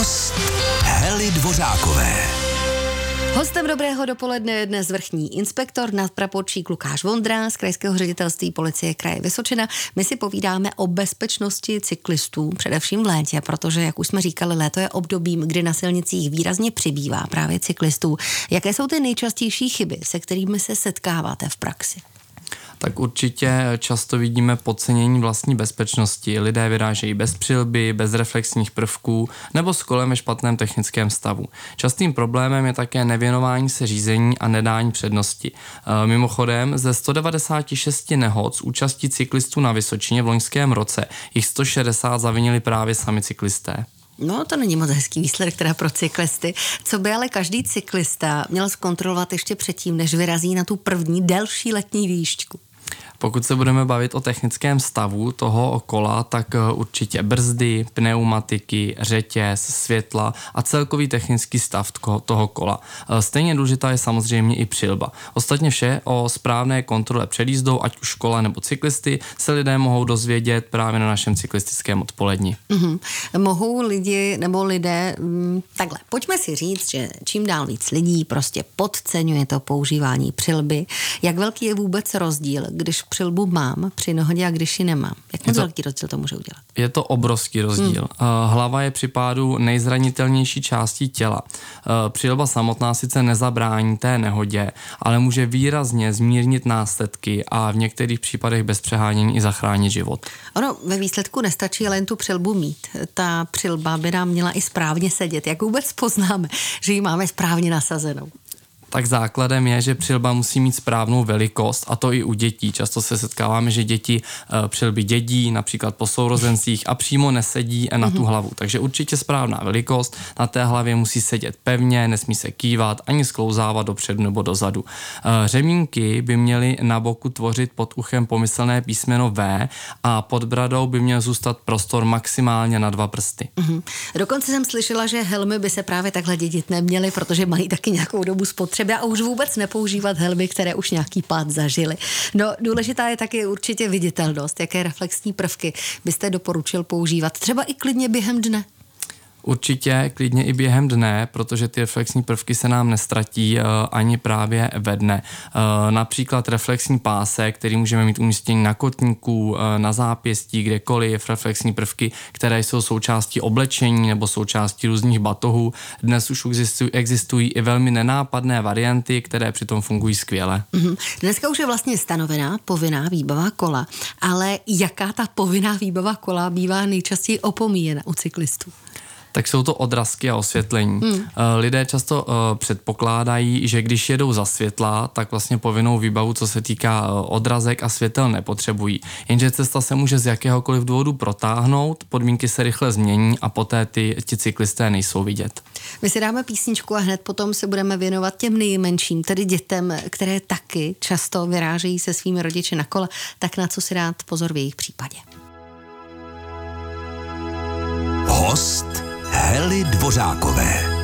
Host Hely Dvořákové. Hostem dobrého dopoledne je dnes vrchní inspektor nadpraporčík Lukáš Vondra z Krajského ředitelství policie kraje Vysočina. My si povídáme o bezpečnosti cyklistů, především v létě, protože, jak už jsme říkali, léto je obdobím, kdy na silnicích výrazně přibývá právě cyklistů. Jaké jsou ty nejčastější chyby, se kterými se setkáváte v praxi? Tak určitě často vidíme podcenění vlastní bezpečnosti. Lidé vyrážejí bez přilby, bez reflexních prvků nebo s kolem ve špatném technickém stavu. Častým problémem je také nevěnování se řízení a nedání přednosti. Mimochodem, ze 196 nehod s účastí cyklistů na Vysočině v loňském roce jich 160 zavinili právě sami cyklisté. No, to není moc hezký výsledek teda pro cyklisty. Co by ale každý cyklista měl zkontrolovat ještě předtím, než vyrazí na tu první delší letní výšku? Pokud se budeme bavit o technickém stavu toho kola, tak určitě brzdy, pneumatiky, řetěz, světla a celkový technický stav toho kola. Stejně důležitá je samozřejmě i přilba. Ostatně vše o správné kontrole před jízdou, ať už kola nebo cyklisty, se lidé mohou dozvědět právě na našem cyklistickém odpoledni. Mohou lidé, takhle, pojďme si říct, že čím dál víc lidí prostě podceňuje to používání přilby. Jak velký je vůbec rozdíl, když přilbu mám při nehodě a když ji nemám? Jak moc velký rozdíl to může udělat? Je to obrovský rozdíl. Hlava je při pádu nejzranitelnější částí těla. Přilba samotná sice nezabrání té nehodě, ale může výrazně zmírnit následky a v některých případech bez přehánění i zachránit život. Ono ve výsledku nestačí ale jen tu přilbu mít. Ta přilba by nám měla i správně sedět. Jak vůbec poznáme, že ji máme správně nasazenou? Tak základem je, že přilba musí mít správnou velikost, a to i u dětí. Často se setkáváme, že děti přilby dědí, například po sourozencích, a přímo nesedí na tu hlavu. Takže určitě správná velikost, na té hlavě musí sedět pevně, nesmí se kývat ani sklouzávat dopředu nebo dozadu. Řemínky by měly na boku tvořit pod uchem pomyslné písmeno V a pod bradou by měl zůstat prostor maximálně na 2 prsty. Dokonce jsem slyšela, že helmy by se právě takhle dědit neměly, protože mají taky nějakou dobu spotřeby a už vůbec nepoužívat helmy, které už nějaký pád zažily. No, důležitá je taky určitě viditelnost. Jaké reflexní prvky byste doporučil používat? Třeba i klidně během dne? Určitě klidně i během dne, protože ty reflexní prvky se nám nestratí ani právě ve dne. Například reflexní pásek, který můžeme mít umístěný na kotníku, na zápěstí, kdekoliv, reflexní prvky, které jsou součástí oblečení nebo součástí různých batohů. Dnes už existují i velmi nenápadné varianty, které přitom fungují skvěle. Dneska už je vlastně stanovená povinná výbava kola, ale jaká ta povinná výbava kola bývá nejčastěji opomíjena u cyklistů? Tak jsou to odrazky a osvětlení. Lidé často předpokládají, že když jedou za světla, tak vlastně povinnou výbavu, co se týká odrazek a světel, nepotřebují. Jenže cesta se může z jakéhokoliv důvodu protáhnout, podmínky se rychle změní a poté ti cyklisté nejsou vidět. My si dáme písničku a hned potom se budeme věnovat těm nejmenším, tedy dětem, které taky často vyrážejí se svými rodiči na kole, tak na co si dát pozor v jejich případě. Host Hely Dvořákové.